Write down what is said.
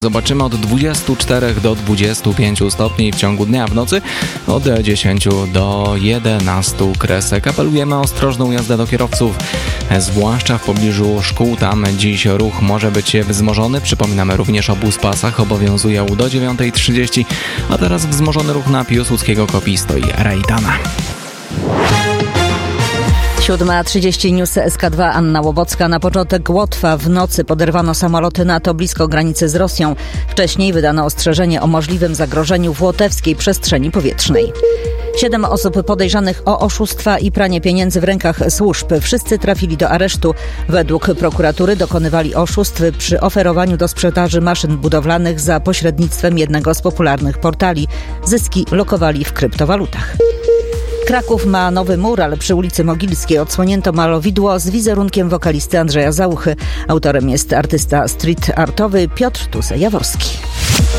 Zobaczymy od 24 do 25 stopni w ciągu dnia, w nocy od 10 do 11 kresek. Apelujemy o ostrożną jazdę do kierowców, zwłaszcza w pobliżu szkół. Tam dziś ruch może być wzmożony. Przypominamy również o buspasach. Obowiązują do 9:30, a teraz wzmożony ruch na Piłsudskiego, Kopisto i Rejtana. 7:30 News SK2, Anna Łobocka. Na początek Łotwa. W nocy poderwano samoloty NATO blisko granicy z Rosją. Wcześniej wydano ostrzeżenie o możliwym zagrożeniu w łotewskiej przestrzeni powietrznej. 7 osób podejrzanych o oszustwa i pranie pieniędzy w rękach służb. Wszyscy trafili do aresztu. Według prokuratury dokonywali oszustw przy oferowaniu do sprzedaży maszyn budowlanych za pośrednictwem jednego z popularnych portali. Zyski lokowali w kryptowalutach. Kraków ma nowy mural przy ulicy Mogilskiej. Odsłonięto malowidło z wizerunkiem wokalisty Andrzeja Załuchy. Autorem jest artysta street artowy Piotr Tuze-Jaworski.